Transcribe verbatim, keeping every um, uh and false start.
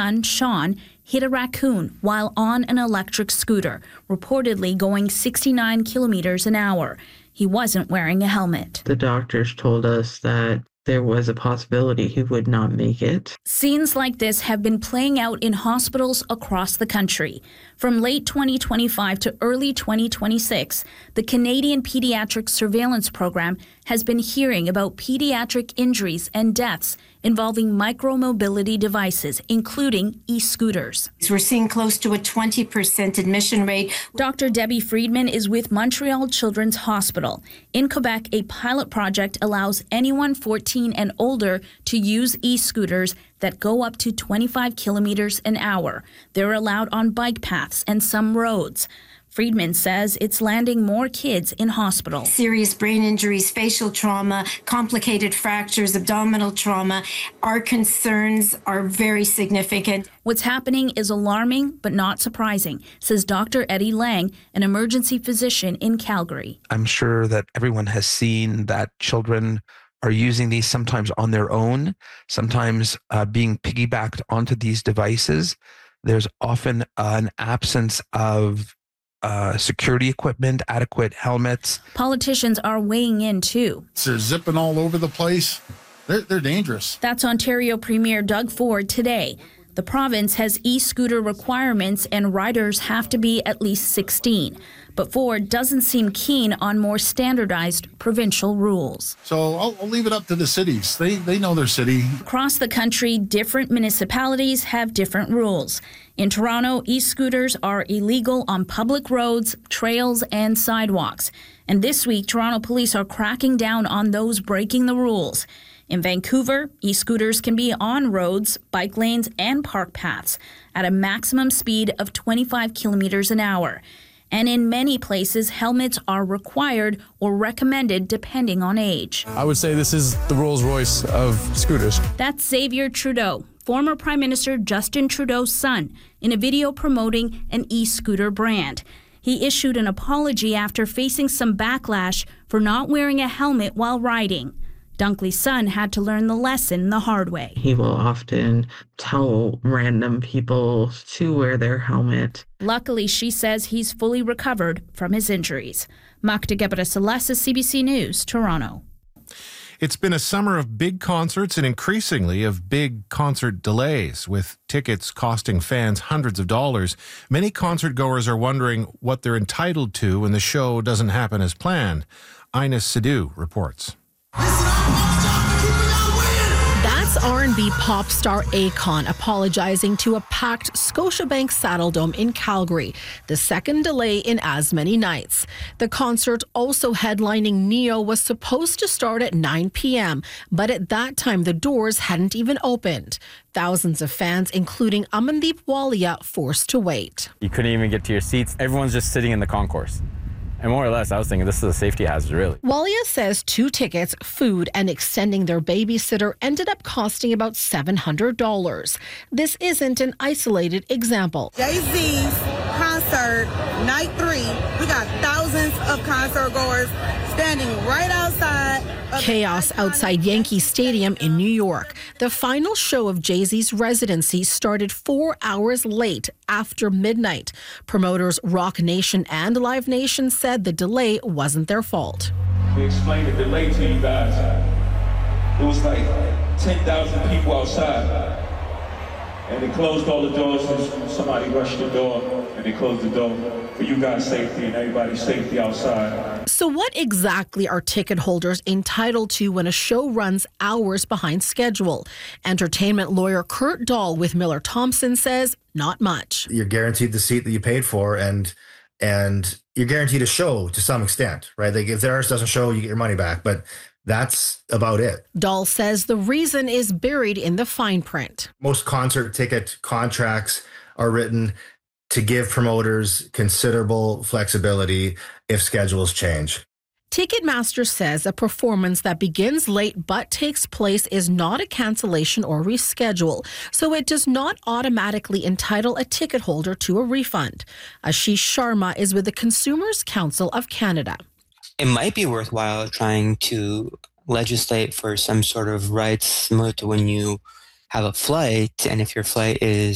son, Sean, hit a raccoon while on an electric scooter, reportedly going sixty-nine kilometers an hour. He wasn't wearing a helmet. The doctors told us that there was a possibility he would not make it. Scenes like this have been playing out in hospitals across the country. From late twenty twenty-five to early twenty twenty-six, the Canadian Pediatric Surveillance Program has been hearing about pediatric injuries and deaths involving micromobility devices, including e-scooters. We're seeing close to a twenty percent admission rate. Doctor Debbie Friedman is with Montreal Children's Hospital. In Quebec, a pilot project allows anyone fourteen and older to use e-scooters that go up to twenty-five kilometers an hour. They're allowed on bike paths and some roads. Friedman says it's landing more kids in hospital. Serious brain injuries, facial trauma, complicated fractures, abdominal trauma. Our concerns are very significant. What's happening is alarming but not surprising, says Doctor Eddie Lang, an emergency physician in Calgary. I'm sure that everyone has seen that children are using these sometimes on their own, sometimes uh, being piggybacked onto these devices. There's often an absence of Uh, security equipment, adequate helmets. Politicians are weighing in too. They're zipping all over the place. They're, they're dangerous. That's Ontario Premier Doug Ford today. The province has e-scooter requirements and riders have to be at least sixteen. But Ford doesn't seem keen on more standardized provincial rules. So I'll, I'll leave it up to the cities. They, they know their city. Across the country, different municipalities have different rules. In Toronto, e-scooters are illegal on public roads, trails, and sidewalks. And this week, Toronto police are cracking down on those breaking the rules. In Vancouver, e-scooters can be on roads, bike lanes, and park paths at a maximum speed of twenty-five kilometers an hour. And in many places, helmets are required or recommended depending on age. I would say this is the Rolls-Royce of scooters. That's Xavier Trudeau, former Prime Minister Justin Trudeau's son, in a video promoting an e-scooter brand. He issued an apology after facing some backlash for not wearing a helmet while riding. Dunkley's son had to learn the lesson the hard way. He will often tell random people to wear their helmet. Luckily, she says he's fully recovered from his injuries. Magda Gebrselassie, C B C News, Toronto. It's been a summer of big concerts and increasingly of big concert delays, with tickets costing fans hundreds of dollars. Many concert goers are wondering what they're entitled to when the show doesn't happen as planned. Ines Sidhu reports. That's R and B pop star Akon apologizing to a packed Scotiabank Saddledome in Calgary, the second delay in as many nights. The concert, also headlining Neo, was supposed to start at nine p.m., but at that time the doors hadn't even opened. Thousands of fans, including Amandeep Walia, forced to wait. You couldn't even get to your seats. Everyone's just sitting in the concourse. And more or less, I was thinking this is a safety hazard, really. Walia says two tickets, food, and extending their babysitter ended up costing about seven hundred dollars. This isn't an isolated example. Jay-Z's concert, night three, we got thousands of concert goers standing right outside. Chaos outside Yankee Stadium in New York. The final show of Jay-Z's residency started four hours late after midnight. Promoters Rock Nation and Live Nation said the delay wasn't their fault. We explained the delay to you guys. It was like ten thousand people outside. And they closed all the doors and somebody rushed the door and they closed the door for you guys' safety and everybody's safety outside. So what exactly are ticket holders entitled to when a show runs hours behind schedule? Entertainment lawyer Kurt Dahl with Miller Thompson says not much. You're guaranteed the seat that you paid for, and and you're guaranteed a show to some extent, right? Like if the artist doesn't show, you get your money back, but that's about it. Dahl says the reason is buried in the fine print. Most concert ticket contracts are written to give promoters considerable flexibility if schedules change. Ticketmaster says a performance that begins late but takes place is not a cancellation or reschedule, so it does not automatically entitle a ticket holder to a refund. Ashish Sharma is with the Consumers Council of Canada. It might be worthwhile trying to legislate for some sort of rights similar to when you have a flight, and if your flight is